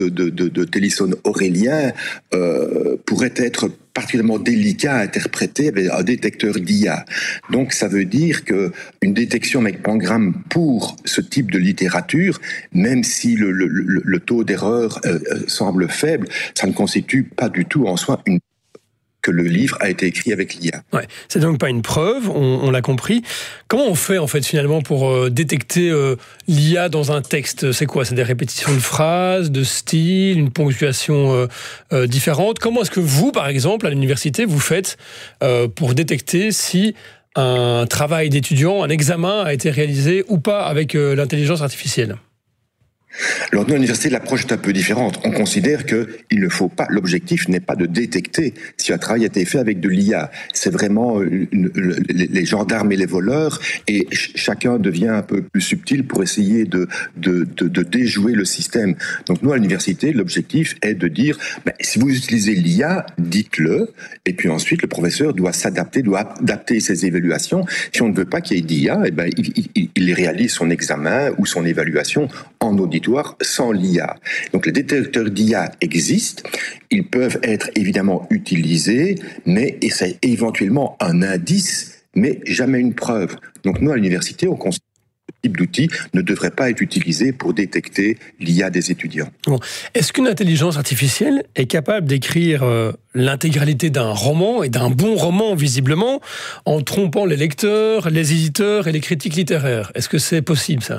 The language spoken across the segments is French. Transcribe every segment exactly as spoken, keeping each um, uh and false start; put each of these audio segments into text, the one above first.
de, de, de Télisson Aurélien euh, pourrait être particulièrement délicat à interpréter avec un détecteur d'I A. Donc ça veut dire que une détection avec pangramme pour ce type de littérature, même si le, le, le, le taux d'erreur euh, semble faible, ça ne constitue pas du tout en soi une que le livre a été écrit avec l'I A. Ouais, c'est donc pas une preuve, on, on l'a compris. Comment on fait en fait finalement pour euh, détecter euh, l'I A dans un texte ? C'est quoi ? C'est des répétitions de phrases, de style, une ponctuation euh, euh, différente ? Comment est-ce que vous, par exemple, à l'université, vous faites euh, pour détecter si un travail d'étudiant, un examen a été réalisé ou pas avec euh, l'intelligence artificielle ? Alors nous, à l'université, l'approche est un peu différente. On considère que il ne faut pas, l'objectif n'est pas de détecter si un travail a été fait avec de l'I A. C'est vraiment une, une, les gendarmes et les voleurs, et ch- chacun devient un peu plus subtil pour essayer de, de, de, de déjouer le système. Donc nous, à l'université, l'objectif est de dire, ben, si vous utilisez l'I A, dites-le, et puis ensuite, le professeur doit s'adapter, doit adapter ses évaluations. Si on ne veut pas qu'il y ait d'I A, eh ben, il, il, il réalise son examen ou son évaluation en auditoire sans l'I A. Donc les détecteurs d'I A existent, ils peuvent être évidemment utilisés, mais et c'est éventuellement un indice, mais jamais une preuve. Donc nous, à l'université, on considère que ce type d'outil ne devrait pas être utilisé pour détecter l'I A des étudiants. Bon. Est-ce qu'une intelligence artificielle est capable d'écrire euh, l'intégralité d'un roman, et d'un bon roman visiblement, en trompant les lecteurs, les éditeurs et les critiques littéraires ? Est-ce que c'est possible ça ?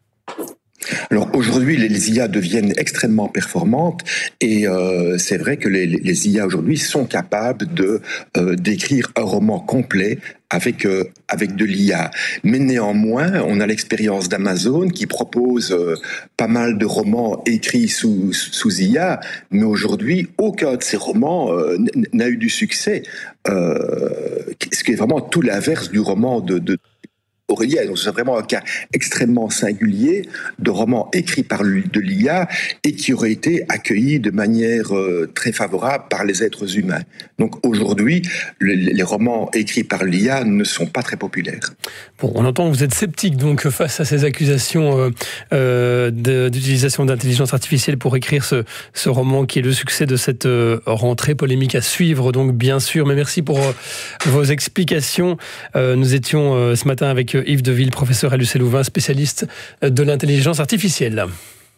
Alors aujourd'hui, les I A deviennent extrêmement performantes et euh, c'est vrai que les, les I A aujourd'hui sont capables de euh, d'écrire un roman complet avec euh, avec de l'I A. Mais néanmoins, on a l'expérience d'Amazon qui propose euh, pas mal de romans écrits sous sous I A, mais aujourd'hui, aucun de ces romans euh, n'a eu du succès. Euh, ce qui est vraiment tout l'inverse du roman de, de Aurélien. Donc c'est vraiment un cas extrêmement singulier de roman écrit par de l'I A et qui aurait été accueilli de manière euh, très favorable par les êtres humains. Donc aujourd'hui, les, les romans écrits par l'I A ne sont pas très populaires. Bon, on entend que vous êtes sceptique donc face à ces accusations euh, euh, de, d'utilisation d'intelligence artificielle pour écrire ce, ce roman qui est le succès de cette euh, rentrée polémique à suivre. Donc bien sûr, mais merci pour euh, vos explications. Euh, nous étions euh, ce matin avec Yves Deville, professeur à l'U C Louvain, spécialiste de l'intelligence artificielle.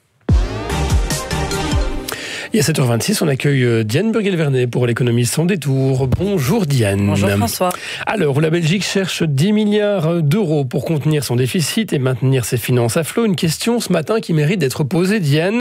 Et à sept heures vingt-six, on accueille Diane Burguel-Vernet pour l'économie sans détour. Bonjour Diane. Bonjour François. Alors, la Belgique cherche dix milliards d'euros pour contenir son déficit et maintenir ses finances à flot. Une question ce matin qui mérite d'être posée, Diane.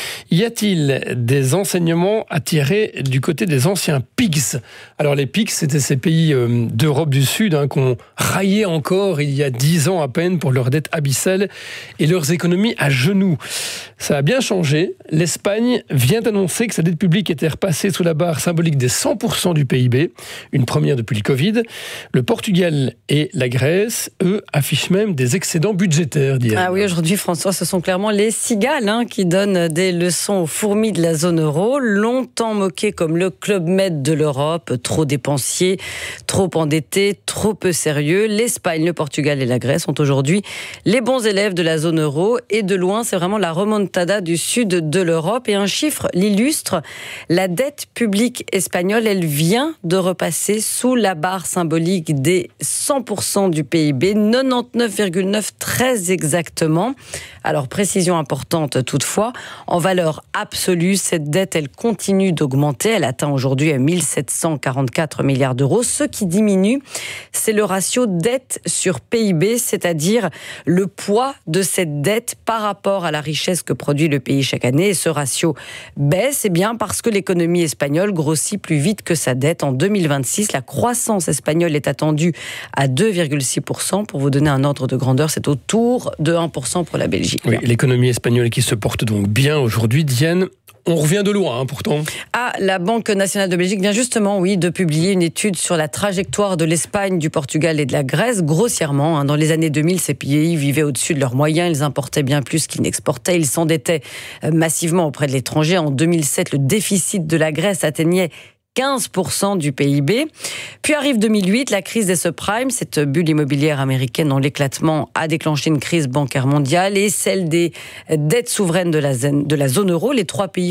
Y a-t-il des enseignements à tirer du côté des anciens P I G S ? Alors les P I G S, c'était ces pays d'Europe du Sud hein, qu'on raillait encore il y a dix ans à peine pour leur dette abyssale et leurs économies à genoux. Ça a bien changé. L'Espagne vient annoncer que sa dette publique était repassée sous la barre symbolique des cent pour cent du P I B, une première depuis le Covid. Le Portugal et la Grèce, eux, affichent même des excédents budgétaires. Diane. Ah oui, aujourd'hui, François, ce sont clairement les cigales hein, qui donnent des leçons aux fourmis de la zone euro, longtemps moquées comme le Club Med de l'Europe, trop dépensier, trop endetté, trop peu sérieux. L'Espagne, le Portugal et la Grèce sont aujourd'hui les bons élèves de la zone euro et de loin, c'est vraiment la remontada du sud de l'Europe et un chiffre l'illustre, la dette publique espagnole, elle vient de repasser sous la barre symbolique des cent pour cent du P I B, quatre-vingt-dix-neuf virgule neuf très exactement. Alors, précision importante toutefois, en valeur absolue, cette dette, elle continue d'augmenter. Elle atteint aujourd'hui mille sept cent quarante-quatre milliards d'euros. Ce qui diminue, c'est le ratio dette sur P I B, c'est-à-dire le poids de cette dette par rapport à la richesse que produit le pays chaque année. Et ce ratio baisse, eh bien parce que l'économie espagnole grossit plus vite que sa dette. En deux mille vingt-six, la croissance espagnole est attendue à deux virgule six pour cent. Pour vous donner un ordre de grandeur, c'est autour de un pour cent pour la Belgique. Oui, l'économie espagnole qui se porte donc bien aujourd'hui, Diane. On revient de loin, hein, pourtant. Ah, la Banque nationale de Belgique vient justement, oui, de publier une étude sur la trajectoire de l'Espagne, du Portugal et de la Grèce, grossièrement. Hein. Dans les années deux mille, ces pays vivaient au-dessus de leurs moyens, ils importaient bien plus qu'ils n'exportaient, ils s'endettaient massivement auprès de l'étranger. En deux mille sept, le déficit de la Grèce atteignait quinze pour cent du P I B. Puis arrive deux mille huit, la crise des subprimes, cette bulle immobilière américaine dont l'éclatement a déclenché une crise bancaire mondiale et celle des dettes souveraines de la, de la zone euro. Les trois pays